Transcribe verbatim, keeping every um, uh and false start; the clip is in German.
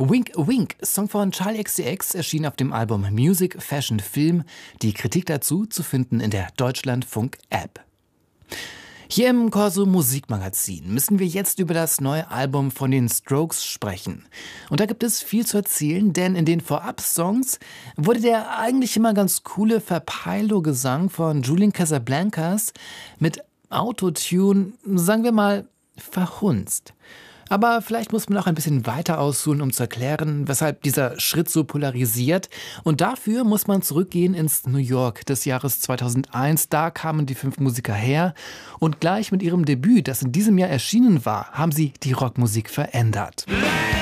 Wink Wink, Song von Charli X C X, erschien auf dem Album Music, Fashion, Film. Die Kritik dazu zu finden in der Deutschlandfunk-App. Hier im Corso Musikmagazin müssen wir jetzt über das neue Album von den Strokes sprechen. Und da gibt es viel zu erzählen, denn in den Vorab-Songs wurde der eigentlich immer ganz coole Verpeilo-Gesang von Julian Casablancas mit Autotune, sagen wir mal, verhunzt. Aber vielleicht muss man auch ein bisschen weiter ausholen, um zu erklären, weshalb dieser Schritt so polarisiert. Und dafür muss man zurückgehen ins New York des Jahres zweitausendeins. Da kamen die fünf Musiker her. Und gleich mit ihrem Debüt, das in diesem Jahr erschienen war, haben sie die Rockmusik verändert.